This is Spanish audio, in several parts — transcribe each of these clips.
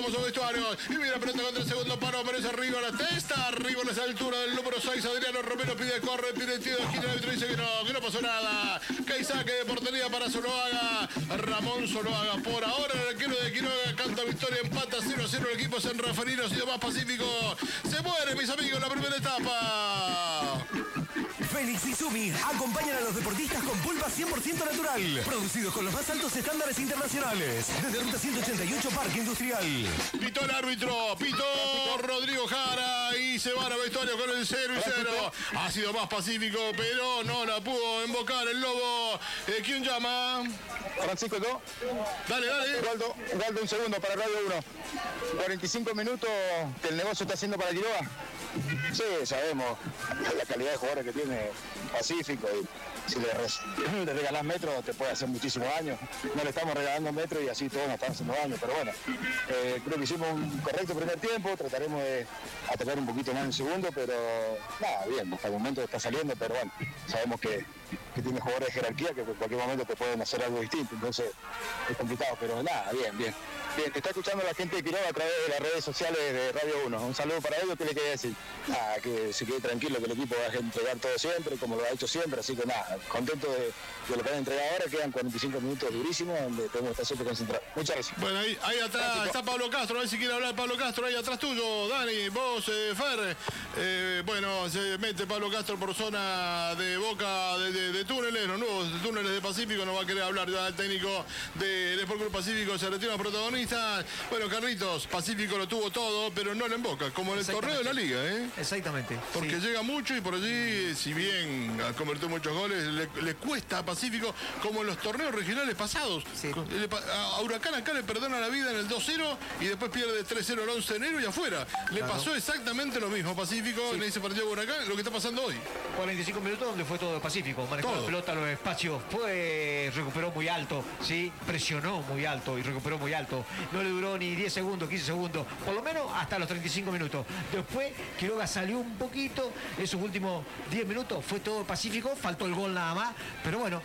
vamos a vestuario. Y mira, pelota contra el segundo paro, aparece arriba la testa, arriba a la altura del número 6, Adriano Romero pide, corre, pide tiro de esquina, el árbitro dice que no pasó nada. Que hay saque de portería para Zuluaga. Ramón Zuluaga, por ahora el arquero de Quiroga canta victoria, empata 0-0 el equipo San Rafaelino, y más Pacífico. Se muere, mis amigos, la primera etapa. Félix y Sumi acompañan a los deportistas con pulpa 100% natural, producidos con los más altos estándares internacionales. Desde Ruta 188, Parque Industrial. Pitó el árbitro, pitó Rodrigo Jara y se van a vestuario con el 0-0. Ha sido más Pacífico, pero no la pudo embocar el Lobo. ¿Quién llama? Francisco, ¿no? Dale. Osvaldo, un segundo para Radio 1. 45 minutos que el negocio está haciendo para Quiroga. Sí, sabemos la calidad de jugadores que tiene Pacífico y si le regalás metros te puede hacer muchísimos daños. No le estamos regalando metros y así todos nos están haciendo daño, pero bueno, creo que hicimos un correcto primer tiempo, trataremos de atacar un poquito más en el segundo, pero nada, bien, hasta el momento está saliendo, pero bueno, sabemos que tiene jugadores de jerarquía que en cualquier momento te pueden hacer algo distinto, entonces es complicado, pero nada, bien. Bien, te está escuchando la gente de Quiroga a través de las redes sociales de Radio 1. Un saludo para ellos, ¿qué le quería decir? Que se quede tranquilo, que el equipo va a entregar todo siempre, como lo ha hecho siempre, así que nada, contento de lo que han entregado ahora, quedan 45 minutos durísimos, donde tenemos que estar siempre concentrados. Muchas gracias. Bueno, ahí atrás está Pablo Castro, a ver si quiere hablar Pablo Castro, ahí atrás tuyo, Dani, vos, Fer. Bueno, se mete Pablo Castro por zona de Boca de túneles, los nuevos túneles de Pacífico, no va a querer hablar ya el técnico del Sport Club Pacífico, se retira protagonista. Bueno, Carlitos, Pacífico lo tuvo todo, pero no le emboca, como en el torneo de la liga, ¿eh? Exactamente. Porque llega mucho y por allí, si bien ha convertido muchos goles, le cuesta a Pacífico, como en los torneos regionales pasados. Sí. A Huracán acá le perdona la vida en el 2-0 y después pierde 3-0 el 11 de enero y afuera. Le pasó exactamente lo mismo a Pacífico en ese partido de Huracán, lo que está pasando hoy. 45 minutos donde fue todo Pacífico, manejó la pelota, los espacios, recuperó muy alto, sí, presionó muy alto y recuperó muy alto. No le duró ni 10 segundos, 15 segundos, por lo menos hasta los 35 minutos. Después Quiroga salió un poquito, esos últimos 10 minutos fue todo Pacífico, faltó el gol nada más, pero bueno,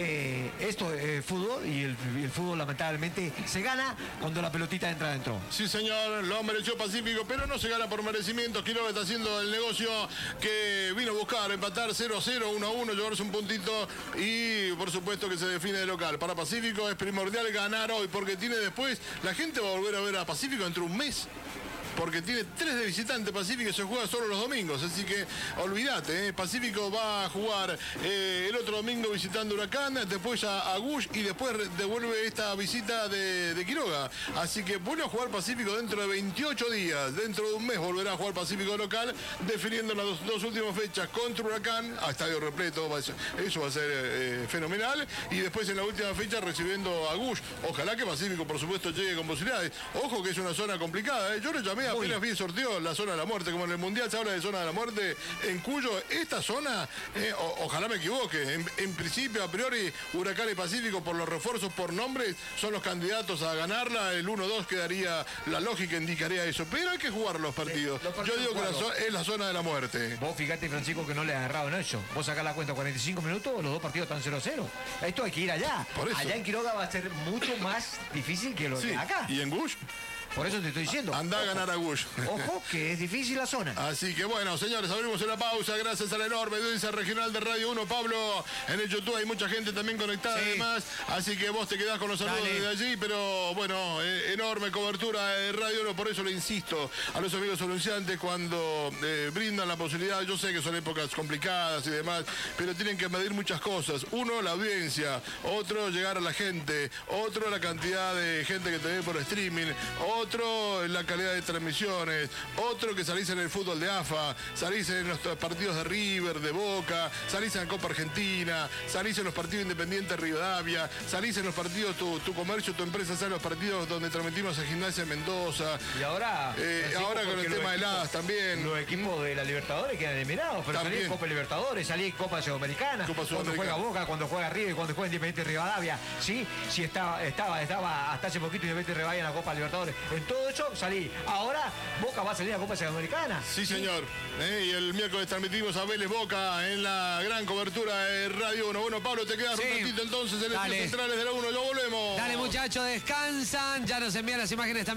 esto es fútbol y el fútbol lamentablemente se gana cuando la pelotita entra adentro. Sí, señor, lo mereció Pacífico, pero no se gana por merecimiento. Quiroga está haciendo el negocio que vino a buscar, empatar 0-0, 1-1, llevarse un puntito y por supuesto que se define de local. Para Pacífico es primordial ganar hoy porque tiene después, la gente va a volver a ver a Pacífico dentro de un mes. Porque tiene 3 de visitante Pacífico y se juega solo los domingos. Así que olvídate, Pacífico va a jugar el otro domingo visitando Huracán, después a Gush y después devuelve esta visita de Quiroga. Así que vuelve a jugar Pacífico dentro de 28 días. Dentro de un mes volverá a jugar Pacífico local, definiendo las dos últimas fechas contra Huracán, a estadio repleto. Eso va a ser fenomenal. Y después en la última fecha recibiendo a Gush. Ojalá que Pacífico, por supuesto, llegue con posibilidades. Ojo que es una zona complicada. Yo le llamé apenas vi el sorteo la zona de la muerte, como en el Mundial se habla de zona de la muerte, en Cuyo, esta zona, ojalá me equivoque, en principio, a priori, Huracán y Pacífico, por los refuerzos, por nombres, son los candidatos a ganarla, el 1-2 quedaría, la lógica indicaría eso, pero hay que jugar los partidos. Yo digo que es la zona de la muerte. Vos fíjate, Francisco, que no le has agarrado en eso. Vos sacás la cuenta 45 minutos, los dos partidos están 0-0. Esto hay que ir allá. Allá en Quiroga va a ser mucho más difícil que lo de acá. ¿Y en Gush? Por eso te estoy diciendo. Anda a ganar a Gush. Ojo, que es difícil la zona. Así que bueno, señores, abrimos una pausa. Gracias a la enorme audiencia regional de Radio 1. Pablo, en el YouTube hay mucha gente también conectada además. Así que vos te quedás con los saludos desde allí. Pero bueno, enorme cobertura de Radio 1. Por eso le insisto a los amigos anunciantes cuando brindan la posibilidad. Yo sé que son épocas complicadas y demás, pero tienen que medir muchas cosas. Uno, la audiencia. Otro, llegar a la gente. Otro, la cantidad de gente que te ve por streaming. Otro, la calidad de transmisiones. Otro, que salís en el fútbol de AFA, salís en los partidos de River, de Boca, salís en la Copa Argentina, salís en los partidos independientes Rivadavia, salís en los partidos, tu comercio, tu empresa sale en los partidos donde transmitimos a Gimnasia Mendoza. Y ahora con el tema de las también. Los equipos de la Libertadores quedan eliminados, pero salí en Copa Libertadores, salí en Copa Sudamericana, cuando juega Boca, cuando juega River, cuando juega Independiente Rivadavia, sí, estaba hasta hace poquito Independiente Rivadavia en la Copa Libertadores. En todo eso salí. Ahora Boca va a salir a Copa Sudamericana. Sí, señor. Y el miércoles transmitimos a Vélez Boca en la gran cobertura de Radio 1. Bueno, Pablo, te quedas un ratito entonces en los centrales de la 1. Ya volvemos. Dale, muchachos, descansan. Ya nos envían las imágenes también.